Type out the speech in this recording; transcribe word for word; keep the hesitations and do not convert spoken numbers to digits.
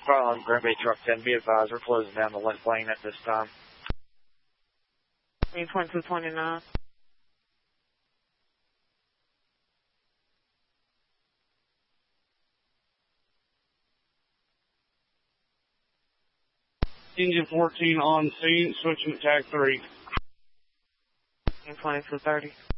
Following Green Bay Truck ten, be advised, we're closing down the left lane at this time. twenty-two twenty-nine. Engine fourteen on scene, switching to tag three. twenty-two thirty.